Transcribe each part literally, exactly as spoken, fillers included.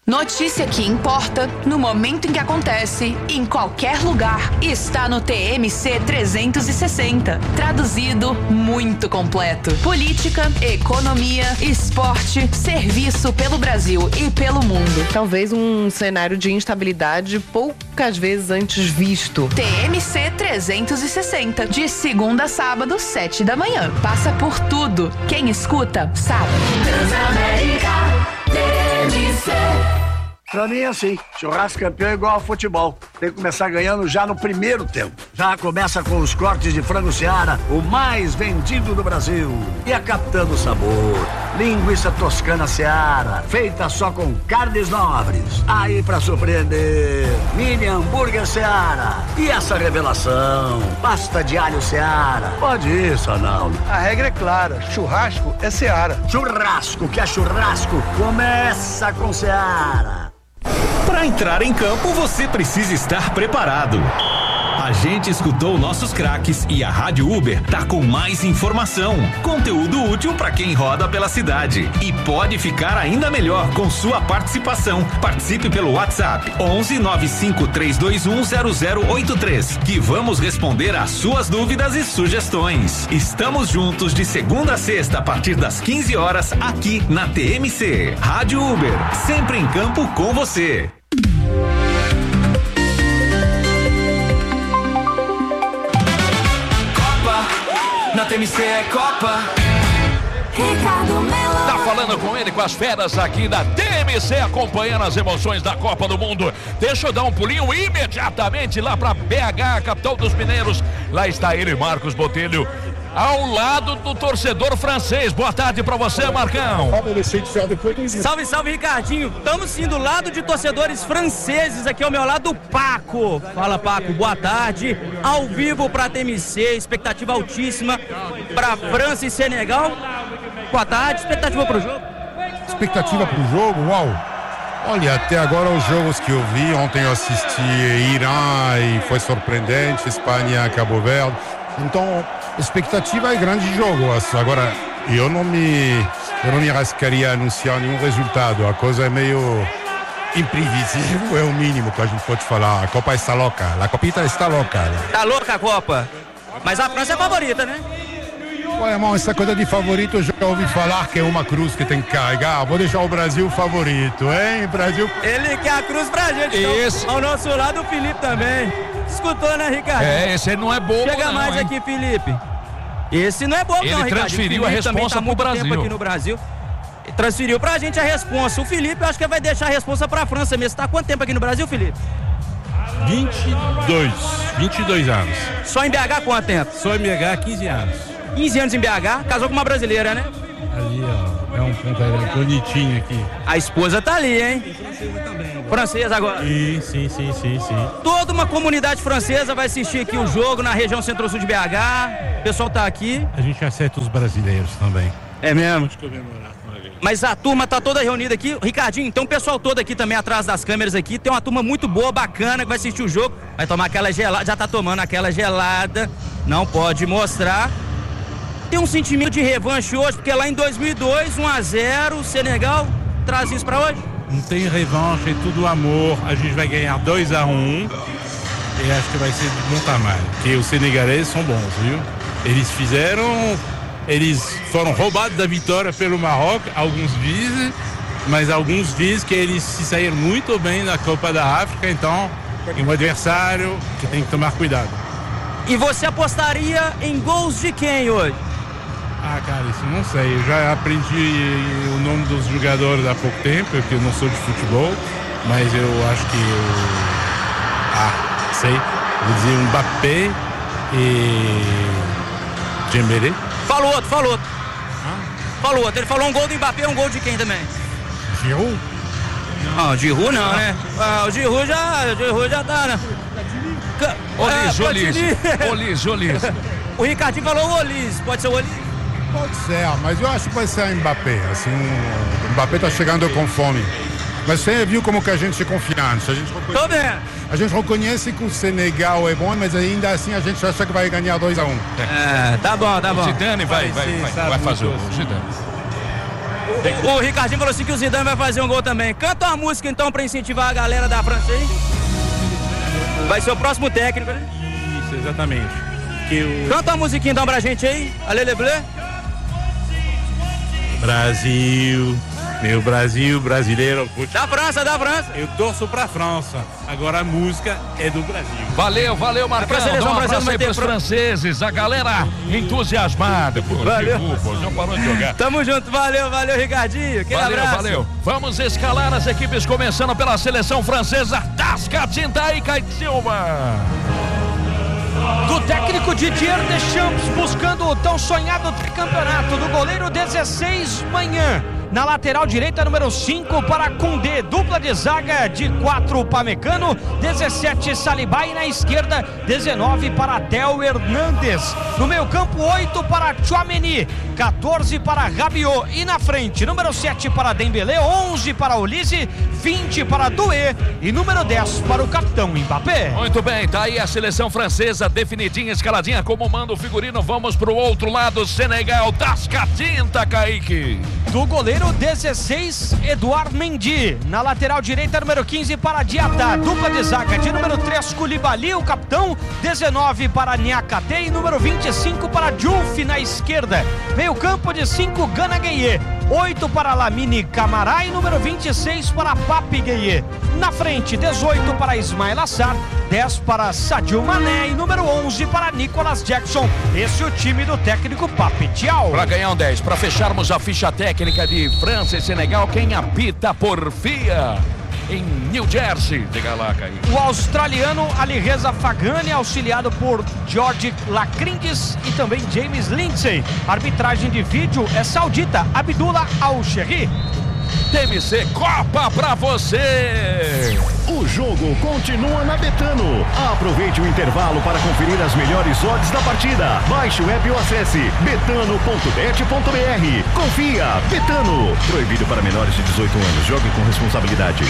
Notícia que importa, no momento em que acontece, em qualquer lugar, está no T M C trezentos e sessenta. Traduzido, muito completo. Política, economia, esporte, serviço pelo Brasil e pelo mundo. Talvez um cenário de instabilidade poucas vezes antes visto. T M C trezentos e sessenta, de segunda a sábado, sete da manhã. Passa por tudo. Quem escuta, sabe. Transamérica, T M C. Pra mim é assim, churrasco campeão é igual ao futebol. Tem que começar ganhando já no primeiro tempo. Já começa com os cortes de frango Seara, o mais vendido do Brasil. E a Capitã Sabor, linguiça toscana Seara, feita só com carnes nobres. Aí pra surpreender, mini hambúrguer Seara. E essa revelação, pasta de alho Seara. Pode isso, Arnaldo. A regra é clara, churrasco é Seara. Churrasco que é churrasco, começa com Seara. Para entrar em campo, você precisa estar preparado. A gente escutou nossos craques e a Rádio Uber tá com mais informação, conteúdo útil para quem roda pela cidade. E pode ficar ainda melhor com sua participação. Participe pelo WhatsApp onze nove cinco três dois um zero zero oito três, que vamos responder às suas dúvidas e sugestões. Estamos juntos de segunda a sexta a partir das quinze horas aqui na T M C. Rádio Uber, sempre em campo com você. Na T M C é Copa. Ricardo Mello. Tá falando com ele, com as feras aqui da T M C, acompanhando as emoções da Copa do Mundo. Deixa eu dar um pulinho imediatamente lá pra B H, capital dos mineiros. Lá está ele, Marcos Botelho, ao lado do torcedor francês. Boa tarde pra você, Marcão. Salve, salve, Ricardinho. Estamos sim do lado de torcedores franceses. Aqui ao meu lado, o Paco. Fala, Paco, boa tarde. Ao vivo pra T M C, expectativa altíssima pra França e Senegal. Boa tarde, expectativa pro jogo? Expectativa pro jogo? Uau! Olha, até agora os jogos que eu vi, ontem eu assisti Irã e foi surpreendente, Espanha, Cabo Verde. Então, expectativa é grande jogo. Agora, eu não me, eu não me arriscaria a anunciar nenhum resultado. A coisa é meio imprevisível, é o mínimo que a gente pode falar. A Copa está louca, a Copita está louca. Tá louca a Copa, mas a França é a favorita, né? Ué, irmão, essa coisa de favorito eu já ouvi falar que é uma cruz que tem que carregar. Vou deixar o Brasil favorito, hein? Brasil. Ele quer a cruz pra gente. Esse... Então, ao nosso lado, o Felipe também. Escutou, né, Ricardo? É, esse não é bobo. Chega não, mais hein? aqui, Felipe. Esse não é bobo, Ele não, Ricardo. transferiu a responsa tá pro Brasil. Tempo aqui no Brasil. Transferiu pra gente a responsa. O Felipe, eu acho que vai deixar a responsa pra França mesmo. Tá há quanto tempo aqui no Brasil, Felipe? vinte e dois. vinte e dois anos. Só em B H quanto tempo? Só em B H, quinze anos. quinze anos em B H, casou com uma brasileira, né? Ali, ó, é um ponto bonitinho aqui. A esposa tá ali, hein? Francesa agora. Sim, sim, sim, sim, sim. Toda uma comunidade francesa vai assistir aqui o jogo na região centro-sul de B H. O pessoal tá aqui. A gente acerta os brasileiros também. É mesmo? Vamos comemorar com a gente. Mas a turma tá toda reunida aqui. Ricardinho, então o pessoal todo aqui também atrás das câmeras aqui. Tem uma turma muito boa, bacana, que vai assistir o jogo. Vai tomar aquela gelada, já tá tomando aquela gelada. Não pode mostrar. Tem um sentimento de revanche hoje, porque lá em dois mil e dois, um a zero, o Senegal traz isso pra hoje? Não tem revanche, é tudo amor. A gente vai ganhar dois a um e acho que vai ser de bom tamanho. Porque os senegaleses são bons, viu? Eles fizeram, eles foram roubados da vitória pelo Marrocos, alguns dizem, mas alguns dizem que eles se saíram muito bem na Copa da África, então é um adversário que tem que tomar cuidado. E você apostaria em gols de quem hoje? Ah, cara, isso eu não sei. Eu já aprendi o nome dos jogadores há pouco tempo, porque eu não sou de futebol, mas eu acho que eu... Ah, sei. Vou dizer Mbappé e... Dembélé. Falou outro, falou outro. Falou outro. Ele falou um gol do Mbappé, um gol de quem também? Giroud? Não, o Giroud não, né? Ah, o Giroud já, o Giroud já tá, né? Olis, Olis, Olis, Olis. O Ricardinho falou o Olis, pode ser o Olis? Pode ser, mas eu acho que vai ser Mbappé. Assim, o Mbappé tá chegando com fome. Mas você viu como que a gente é confiante. A gente reconhece, Tô vendo. A gente reconhece que o Senegal é bom, mas ainda assim a gente acha que vai ganhar dois a um. É, tá bom, tá bom. O Zidane vai, vai, vai, vai fazer o Zidane. O Ricardinho falou assim que o Zidane vai fazer um gol também. Canta uma música então pra incentivar a galera da França aí. Vai ser o próximo técnico, né? Isso, exatamente. Que o... Canta uma musiquinha então pra gente aí. Alele bleu. Brasil, meu Brasil, brasileiro. Da França, da França. Eu torço pra França. Agora a música é do Brasil. Valeu, valeu, Marcão. A seleção Dá um abraço brasileira aí pros vai ter franceses, a galera entusiasmada. Pô, valeu. Pô, já parou de jogar. Tamo junto, valeu, valeu, Ricardinho. Aquele valeu, abraço. valeu. Vamos escalar as equipes, começando pela seleção francesa. Tascatinta e Caio Silva. Do técnico Didier Deschamps, buscando o tão sonhado tricampeonato. Do goleiro dezesseis, Manhã. Na lateral direita, número cinco para Koundé. Dupla de zaga de quatro, Pamecano. dezessete, Saliba. E na esquerda, dezenove para Theo Hernandes. No meio campo, oito para Tchouaméni. quatorze para Rabiot. E na frente, número sete para Dembélé. onze para Olise. vinte para Doué. E número dez para o capitão Mbappé. Muito bem, tá aí a seleção francesa definidinha, escaladinha, como manda o figurino. Vamos pro outro lado, Senegal. Tascatinta, Kaique. Do goleiro dezesseis, Edouard Mendy. Na lateral direita, número quinze para Diatá. Dupla de zaga de número três, Koulibaly, o capitão. dezenove para Niakate e número vinte e cinco para Diouf na esquerda. Meio campo de cinco, Gana Gueye. oito para Lamine Camara e número vinte e seis para Pape Gueye. Na frente, dezoito para Ismail Assar. dez para Sadio Mané e número onze para Nicolas Jackson. Esse é o time do técnico Pape Thiaw. Para ganhar um dez, para fecharmos a ficha técnica de França e Senegal, quem apita por Fia em New Jersey. Diga lá, Kaique. O australiano Alireza Fagani, auxiliado por George Lacrindes e também James Lindsay. Arbitragem de vídeo é saudita, Abdullah Al-Sherri. T M C Copa pra você! O jogo continua na Betano. Aproveite o intervalo para conferir as melhores odds da partida. Baixe o app ou acesse betano ponto bet ponto br. Confia, Betano. Proibido para menores de dezoito anos. Jogue com responsabilidade.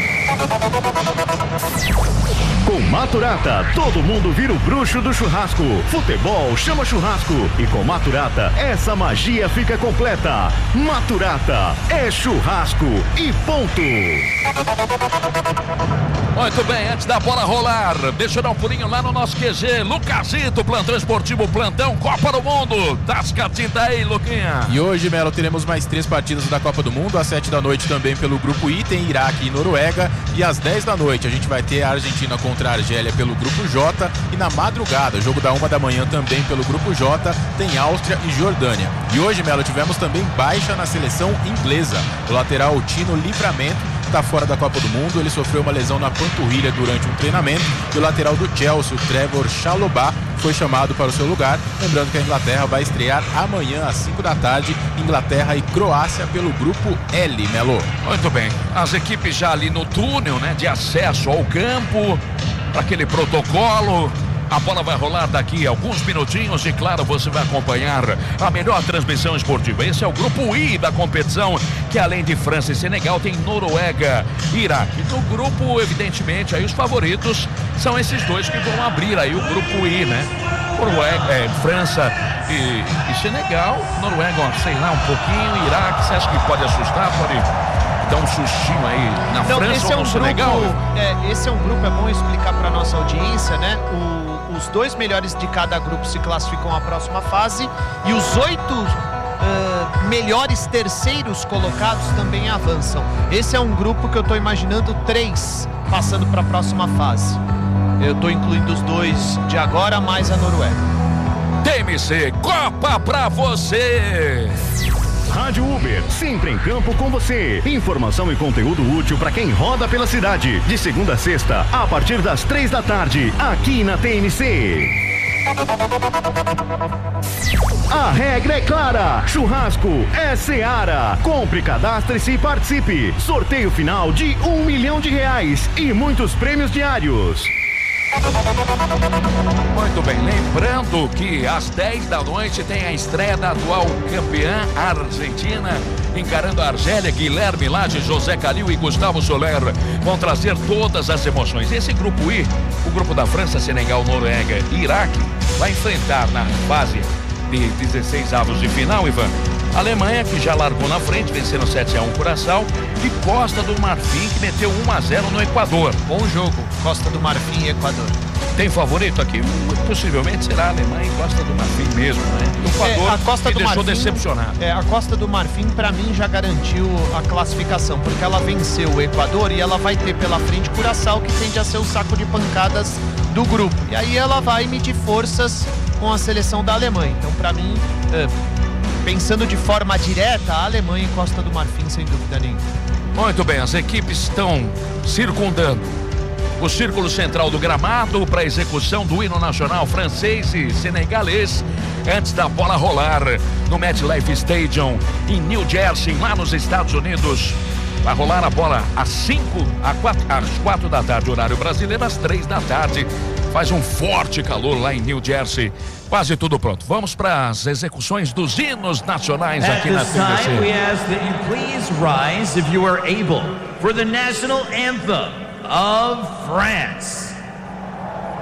Com Maturata, todo mundo vira o bruxo do churrasco. Futebol chama churrasco. E com Maturata, essa magia fica completa. Maturata é churrasco e ponto. Muito bem, antes da bola rolar, deixa eu dar um pulinho lá no nosso Q G. Lucasito, plantão esportivo, plantão Copa do Mundo. Tascatinta aí, Luquinha. E hoje, Melo, teremos mais três partidas da Copa do Mundo. Às sete da noite também pelo grupo I, tem Iraque e Noruega. E às dez da noite a gente vai ter a Argentina contra a Argélia pelo grupo J. E na madrugada, jogo da uma da manhã também pelo grupo J, tem Áustria e Jordânia. E hoje, Melo, tivemos também baixa na seleção inglesa. O lateral Tino Livramento está fora da Copa do Mundo. Ele sofreu uma lesão na panturrilha durante um treinamento. E o lateral do Chelsea, o Trevor Chalobah, foi chamado para o seu lugar. Lembrando que a Inglaterra vai estrear amanhã às cinco da tarde, Inglaterra e Croácia pelo grupo L, Melo. Muito bem, as equipes já ali no túnel, né, de acesso ao campo, para aquele protocolo. A bola vai rolar daqui a alguns minutinhos e, claro, você vai acompanhar a melhor transmissão esportiva. Esse é o grupo I da competição, que além de França e Senegal, tem Noruega e Iraque. No grupo, evidentemente, aí os favoritos são esses dois que vão abrir aí o grupo I, né? Noruega, é, França e, e Senegal. Noruega, sei lá, um pouquinho. Iraque, você acha que pode assustar? Pode dar um sustinho aí na Não, França ou é um no grupo, Senegal? É, esse é um grupo, é bom explicar para nossa audiência, né? O Os dois melhores de cada grupo se classificam à próxima fase e os oito uh, melhores terceiros colocados também avançam. Esse é um grupo que eu estou imaginando três passando para a próxima fase. Eu estou incluindo os dois de agora, mais a Noruega. T M C Copa pra você! Rádio Uber, sempre em campo com você. Informação e conteúdo útil para quem roda pela cidade. De segunda a sexta, a partir das três da tarde, aqui na T M C. A regra é clara. Churrasco é Seara. Compre, cadastre-se e participe. Sorteio final de um milhão de reais e muitos prêmios diários. Muito bem, lembrando que às dez da noite tem a estreia da atual campeã Argentina, encarando a Argélia. Guilherme Lage, José Calil e Gustavo Soler vão trazer todas as emoções. Esse grupo I, o grupo da França, Senegal, Noruega e Iraque, vai enfrentar na fase de dezesseis avos de final, Ivan, A Alemanha, que já largou na frente, vencendo sete a um Curaçao, e Costa do Marfim, que meteu um a zero no Equador. Bom jogo, Costa do Marfim e Equador. Tem favorito aqui? Possivelmente será a Alemanha e Costa do Marfim mesmo, né? O Equador é, a Costa me do deixou Marfim, decepcionado. É, a Costa do Marfim, para mim, já garantiu a classificação, porque ela venceu o Equador e ela vai ter pela frente Curaçao, que tende a ser o saco de pancadas do grupo. E aí ela vai medir forças com a seleção da Alemanha. Então, para mim, é, pensando de forma direta, a Alemanha e Costa do Marfim, sem dúvida nenhuma. Muito bem, as equipes estão circundando o círculo central do gramado para a execução do hino nacional francês e senegalês antes da bola rolar no MetLife Stadium em New Jersey, lá nos Estados Unidos. Vai rolar a bola às cinco, às quatro da tarde, horário brasileiro, às três da tarde. Faz um forte calor lá em New Jersey. Quase tudo pronto. Vamos para as execuções dos hinos nacionais aqui na T V C. we ask that you please rise if you are able for the national anthem of France.